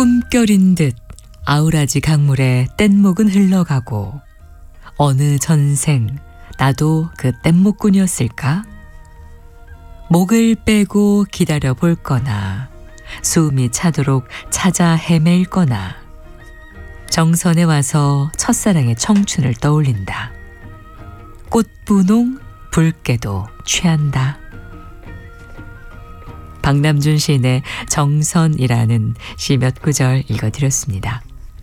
꿈결인 듯 아우라지 강물에 뗏목은 흘러가고 어느 전생 나도 그 뗏목꾼이었을까? 목을 빼고 기다려 볼 거나 숨이 차도록 찾아 헤맬 거나 정선에 와서 첫사랑의 청춘을 떠올린다. 꽃분홍 붉게도 취한다. 박남준 시인의 정선이라는 시 몇 구절 읽어드렸습니다.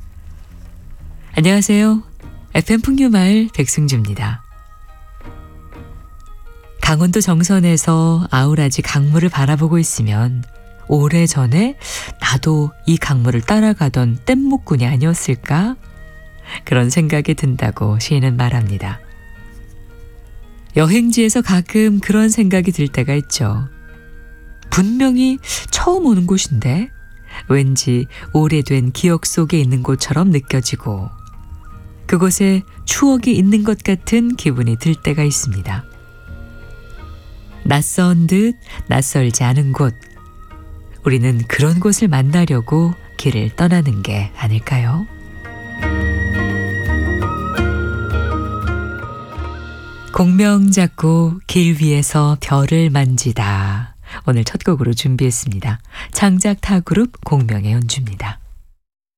안녕하세요. FM 풍류마을 백승주입니다. 강원도 정선에서 아우라지 강물을 바라보고 있으면 오래전에 나도 이 강물을 따라가던 뗏목꾼이 아니었을까? 그런 생각이 든다고 시인은 말합니다. 여행지에서 가끔 그런 생각이 들 때가 있죠. 분명히 처음 오는 곳인데 왠지 오래된 기억 속에 있는 곳처럼 느껴지고 그곳에 추억이 있는 것 같은 기분이 들 때가 있습니다. 낯선 듯 낯설지 않은 곳, 우리는 그런 곳을 만나려고 길을 떠나는 게 아닐까요? 공명 잡고 길 위에서 별을 만지다. 오늘 첫 곡으로 준비했습니다. 창작 타그룹 공명의 연주입니다.